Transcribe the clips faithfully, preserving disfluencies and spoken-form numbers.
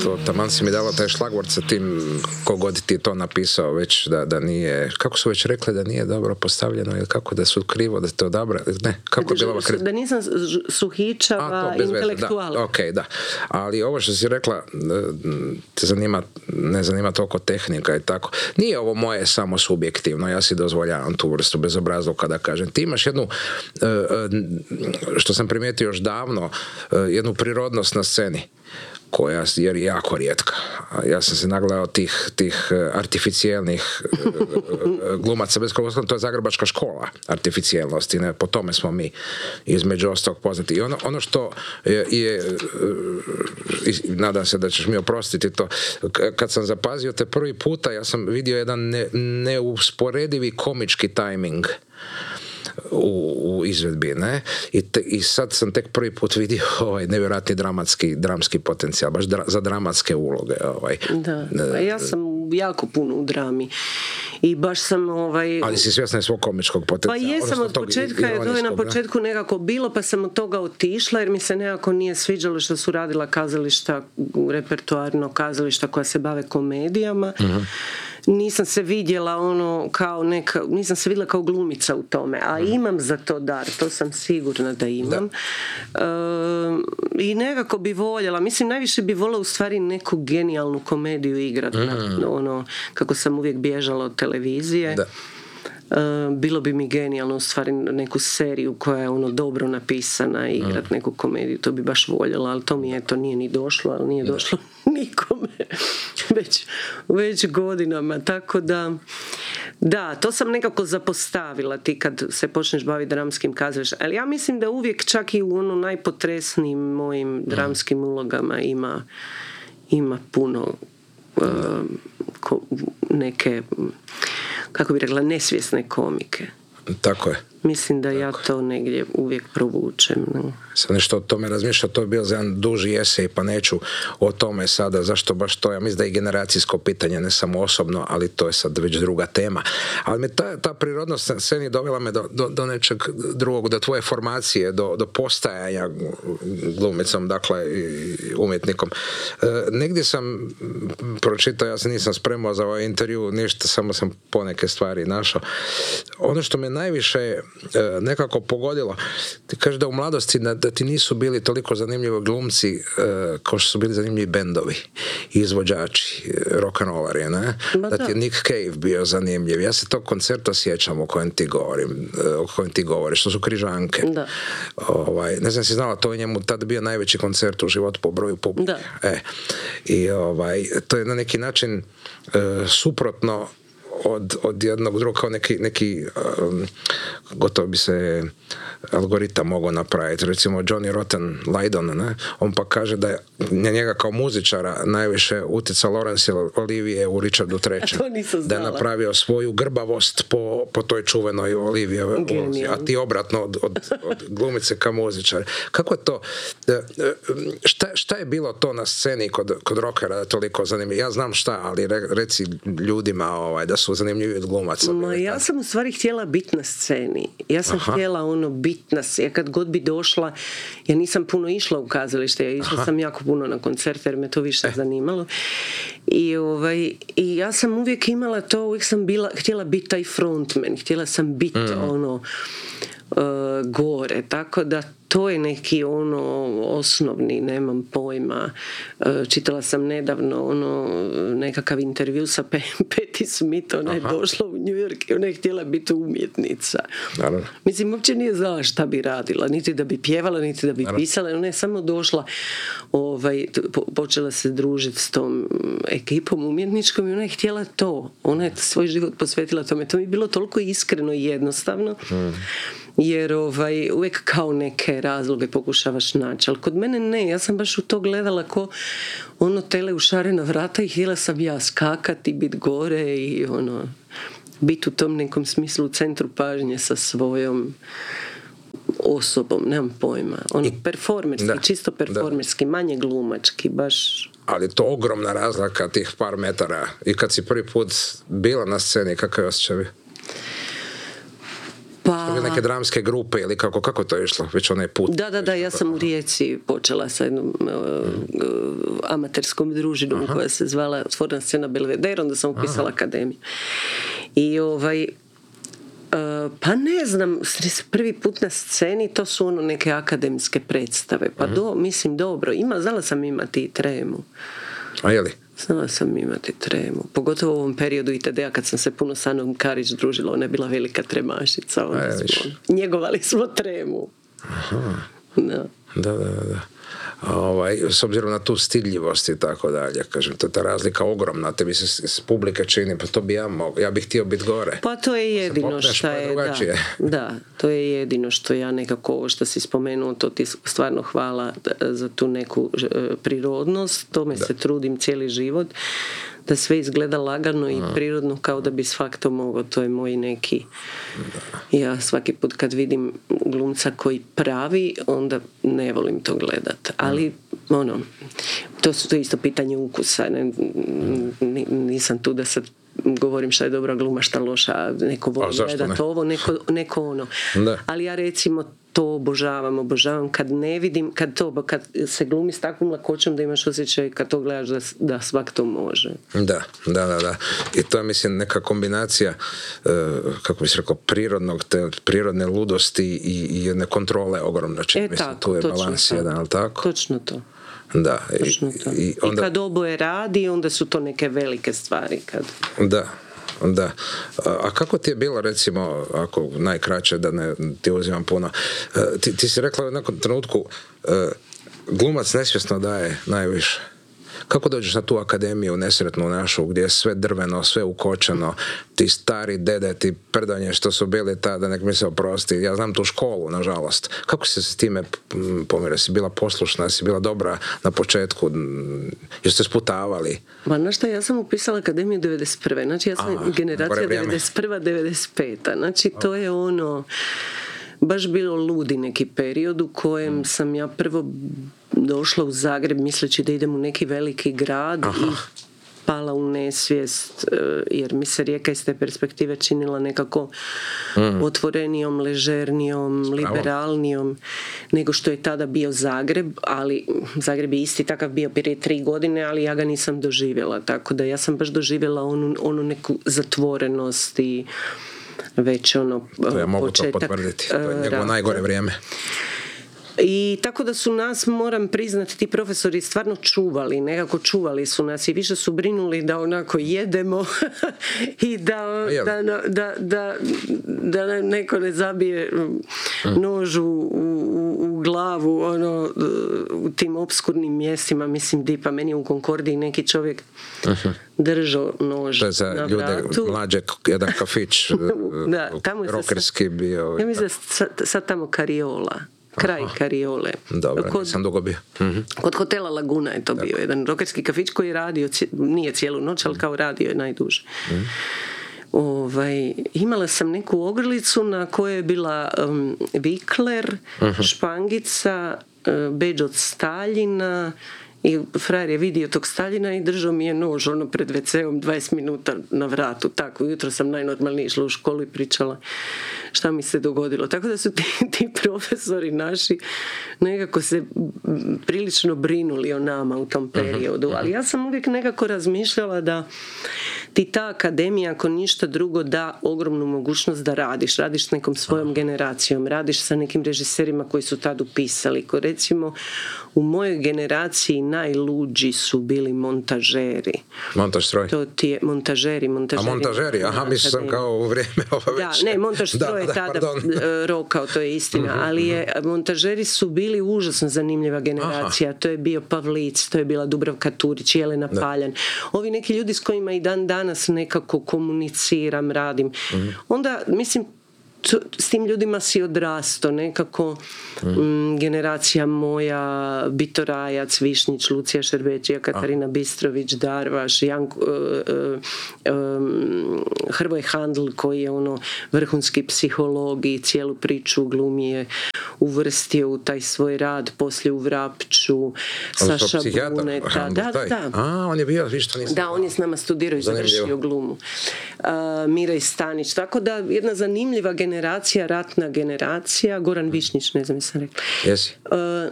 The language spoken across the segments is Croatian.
to, taman si mi dala taj šlagvort sa tim kogod ti to napisao već da, da nije, kako su već rekli da nije dobro postavljeno ili kako da su krivo da te odabra, ne, kako je bila kri... da nisam suhičava intelektual. Da, ok, da. Ali ovo što si rekla te zanima, ne zanima toliko tehnika i tako. Nije ovo moje samo subjektivno, ja si dozvoljavam tu vrstu bezobrazluka da kažem. Ti imaš jednu, što sam primijetio još davno, jednu prirodnost na sceni koja je jako rijetka. Ja sam se nagledao tih, tih artificijelnih glumaca bez koga, to je zagrebačka škola artificijelnosti, ne? Po tome smo mi između ostalog poznati. I ono, ono što je, je nadam se da ćeš mi oprostiti to, kad sam zapazio te prvi puta, ja sam vidio jedan ne, neusporedivi komički tajming U, u izvedbi, ne? I, te, i sad sam tek prvi put vidio ovaj nevjerojatni dramatski, dramski potencijal, baš dra, za dramatske uloge. Ovaj. Da, pa ja sam jako puno u drami i baš sam ovaj... Ali si svjesna svog komičkog potencijala? Pa jesam od početka, je to je na početku nekako bilo, pa sam od toga otišla jer mi se nekako nije sviđalo što su radila kazališta, repertoarno kazališta koja se bave komedijama. Uh-huh. Nisam se vidjela ono kao neka, nisam se vidjela kao glumica u tome, a imam za to dar, to sam sigurna da imam. Da. E, i nekako bi voljela, mislim najviše bi voljela u stvari neku genijalnu komediju igrati, mm. ono, kako sam uvijek bježala od televizije. Da. Uh, bilo bi mi genijalno u stvari neku seriju koja je ono dobro napisana i igrat mm. neku komediju, to bi baš voljela, ali to mi eto nije ni došlo, ali nije došlo nikome već, već godinama, tako da da, to sam nekako zapostavila ti kad se počneš baviti dramskim kazalištem, ali ja mislim da uvijek čak i u ono najpotresnijim mojim dramskim ulogama ima ima puno uh, ko, neke, kako bi rekla, nesvjesne komike. Tako je. Mislim da ja to negdje uvijek provučem. No. Sam nešto o tome razmišljao, to je bio za jedan duži esej, pa neću o tome sada, zašto baš to, ja mislim da je generacijsko pitanje, ne samo osobno, ali to je sad već druga tema. Ali me ta, ta prirodnost sceni dovela me do, do, do nečeg drugog, do tvoje formacije, do, do postajanja glumicom, dakle umjetnikom. E, negdje sam pročitao, ja se nisam spremao za ovaj intervju, ništa, samo sam poneke stvari našao. Ono što me najviše e, nekako pogodilo, ti kažeš da u mladosti da, da ti nisu bili toliko zanimljivi glumci e, kao što su bili zanimljivi bendovi, izvođači, rock'n'rollari, ne? Da, da ti je Nick Cave bio zanimljiv. Ja se tog koncerta sjećam o kojem ti govorim, o kojem ti govoriš, što su Križanke. Da. Ovaj, ne znam si znala, to je njemu tad bio najveći koncert u životu po broju publike. Da. E, i ovaj, to je na neki način e, suprotno od, od jednog drugog, kao neki, neki um, gotovo bi se algoritam mogao napraviti. Recimo Johnny Rotten Lydon, ne? On pa kaže da je njega kao muzičara najviše utjecao Laurence Olivier u Richardu trećem. Da je napravio svoju grbavost po, po toj čuvenoj Olivijevoj ulozi, a ti obratno od, od, od glumice ka muzičare. Kako je to? Šta, šta je bilo to na sceni kod, kod rockera da toliko zanimljivo? Ja znam šta, ali re, reci ljudima ovaj, da su zanimljivi od glumaca. Ma, ja sam u stvari htjela biti na sceni. Ja sam Aha. htjela ono biti na sceni. Ja kad god bi došla, ja nisam puno išla u kazalište, ja išla Aha. sam jako puno na koncerte jer me to više eh. zanimalo. I, ovaj, i ja sam uvijek imala to, uvijek sam bila, htjela biti taj frontman, htjela sam biti mm. ono uh, gore, tako da to je neki ono osnovni, nemam pojma. Čitala sam nedavno ono nekakav intervju sa Patti Smith, ona je došla u New York i ona je htjela biti umjetnica. Naravno. Mislim, uopće nije znala šta bi radila, niti da bi pjevala, niti da bi Naravno. pisala. Ona je samo došla, ovaj, po, počela se družiti s tom ekipom umjetničkom i ona je htjela to. Ona je svoj život posvetila tome. To mi je bilo toliko iskreno i jednostavno. Hmm. Jer ovaj, uvijek kao neke razloge pokušavaš naći, ali kod mene ne, ja sam baš u to gledala ko ono tele u šarena vrata i htjela sam ja skakati, biti gore i ono, biti u tom nekom smislu u centru pažnje sa svojom osobom, nemam pojma, ono performerski, da, čisto performerski, da. Manje glumački, baš. Ali to ogromna razlika tih par metara i kad si prvi put bila na sceni, kakav je osjećaj? Pa, bile neke dramske grupe ili kako, kako to je išlo? Već onaj put. Da, da, da, ja sam u Rijeci počela sa jednom uh, uh, amaterskom družinom Aha. koja se zvala Otvorena scena Belvedere, onda sam upisala Aha. akademiju. I ovaj Uh, pa ne znam, prvi put na sceni to su ono neke akademske predstave, pa do, mislim dobro, ima, znala sam imati i tremu. A je li? Znala sam imati tremu, pogotovo u ovom periodu I T D-a kad sam se puno sa Anom Karić družila, ona je bila velika tremašica, onda smo, njegovali smo tremu. Aha. Da. Da, da, da. Ovaj, s obzirom na tu stidljivost i tako dalje, kažem, to je ta razlika ogromna, tebi se s publike čini, pa to bi ja mogao, ja bih htio biti gore. Pa to je jedino što je, da, da, to je jedino što ja nekako, ovo što si spomenuo, to ti stvarno hvala za tu neku prirodnost, tome da. se trudim cijeli život, da sve izgleda lagano i prirodno kao da bi svak to mogao, to je moj neki da. Ja svaki put kad vidim glumca koji pravi, onda ne volim to gledat, ali ono, to su to isto pitanje ukusa, ne, nisam tu da sad govorim šta je dobra gluma, šta loša, neko voli gledat ovo, neko, neko ono, da. Ali ja recimo to obožavam, obožavam kad ne vidim, kad to, kad se glumi s takvom lakoćom da imaš osjećaj kad to gledaš da, da svak to može. Da, da, da, da. I to je, mislim, neka kombinacija, uh, kako bi se rekao, prirodnog, te prirodne ludosti i, i jedne kontrole ogromno čini. E, mislim, tako, tu je balans jedan, ali tako? Točno to. Da. Točno I, to. I, onda, I kad oboje radi, onda su to neke velike stvari. Kad... Da. Da. A kako ti je bilo, recimo, ako najkraće da ne ti uzimam puno, ti, ti si rekla u nekom trenutku glumac nesvjesno daje najviše. Kako dođeš na tu akademiju nesretnu našu gdje je sve drveno, sve ukočeno, ti stari dede, ti prdanje što su bili tada, nek mi se oprosti, ja znam tu školu, nažalost. Kako si se s time pomirila? Si bila poslušna, si bila dobra na početku, jeste sputavali? Ma znaš šta, ja sam upisala akademiju devedeset prve Znači ja sam Aha, generacija devedeset prva devedeset peta Znači to je ono baš bilo ludi neki period u kojem mm. sam ja prvo došla u Zagreb misleći da idem u neki veliki grad Aha. i pala u nesvijest jer mi se Rijeka iz te perspektive činila nekako mm. otvorenijom, ležernijom, liberalnijom nego što je tada bio Zagreb, ali Zagreb je isti takav bio prije tri godine, ali ja ga nisam doživjela, tako da ja sam baš doživjela onu, onu neku zatvorenost i već ono to ja mogu početak to potvrditi, to je njegovo najgore vrijeme. I tako da su nas, moram priznati, ti profesori stvarno čuvali, nekako čuvali su nas i više su brinuli da onako jedemo i da, da, da, da, da nam neko ne zabije nož u, u, u glavu ono, u tim opskurnim mjestima, mislim dipa, meni u Konkordiji neki čovjek uh-huh. držao nož to je za ljude vratu. Mlađe, jedan kafić da, tamo rokerski bio. Ja mislim da sad, sad tamo Kariola. Kraj Aha. Kariole. Dobro, kod, nisam dugo bio. Mm-hmm. Kod hotela Laguna je to Tako. bio. Jedan rokerski kafić koji je radio, nije cijelu noć, ali kao radio je najduže. Mm. Ovaj, imala sam neku ogrlicu na kojoj je bila um, vikler, uh-huh. špangica, uh, bedž od Staljina i frajer je vidio tog Staljina i držao mi je nož ono pred ve ce-om dvadeset minuta na vratu. Tako, jutro sam najnormalnije išla u školu i pričala šta mi se dogodilo. Tako da su ti, ti profesori naši nekako se prilično brinuli o nama u tom periodu. Ali ja sam uvijek nekako razmišljala da ti ta akademija, ako ništa drugo, da ogromnu mogućnost da radiš. Radiš s nekom svojom generacijom, radiš sa nekim režiserima koji su tad upisali. Ko recimo u mojoj generaciji najluđi su bili montažeri. Montaž stroj. To ti je montažeri, montažeri. A montažeri, aha, mislim sam kao u vrijeme ove da, ne, montaž stroj je tada rokao, to je istina, mm-hmm, ali je, montažeri su bili užasno zanimljiva generacija. Aha. To je bio Pavlic, to je bila Dubravka Turić, Jelena da. Paljan. Ovi neki ljudi s kojima i dan danas nekako komuniciram, radim. Mm-hmm. Onda, mislim, s tim ljudima si odrasto nekako mm. generacija moja, Bitorajac, Višnjić, Lucija Šerbeđija, Katarina Bistrović, Darvaš, Janko, uh, um, Hrvoje Handl koji je ono vrhunski psiholog i cijelu priču glumije uvrstio u taj svoj rad, poslije u Vrapču, Saša Buneta. Da, da, da. A, on je bio, vi što nisam. Da, on je s nama studirao i završio glumu. Uh, Mirej Stanić. Tako da jedna zanimljiva generacija generacija, ratna generacija, Goran Višnjić, ne znam jesam rekla. Jesi. Uh,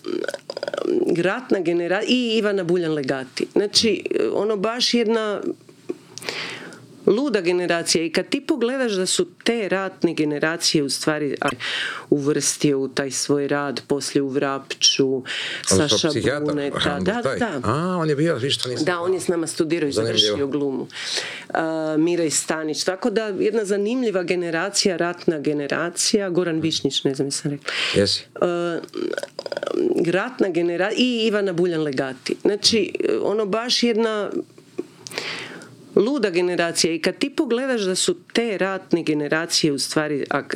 ratna generacija i Ivana Buljan Legati. Znači, ono baš jedna luda generacija i kad ti pogledaš da su te ratne generacije u stvari uvrstio u taj svoj rad poslije u Vrapču, Saša Buneta. Da, da. A, on je bio, vi što nisam. Da, on je s nama studirao i završio glumu. Uh, Mirej Stanić. Tako da jedna zanimljiva generacija, ratna generacija, Goran Višnjić, ne znam jesam rekla. Jesi. Uh, ratna generacija i Ivana Buljan Legati. Znači, ono baš jedna luda generacija i kad ti pogledaš da su te ratne generacije u stvari